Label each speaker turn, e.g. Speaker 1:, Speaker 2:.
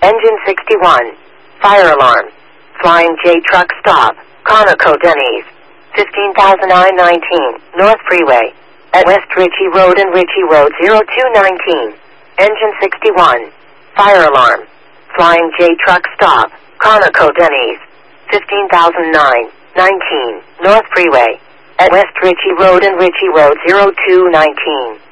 Speaker 1: Engine 61. Fire alarm. Flying J truck stop. Conoco Denny's. 15,919 North Freeway. At West Ritchie Road and Ritchie Road 0219. Engine 61. Fire alarm. Flying J truck stop. Conoco Denny's. 15,919 North Freeway. At West Ritchie Road and Ritchie Road 0219.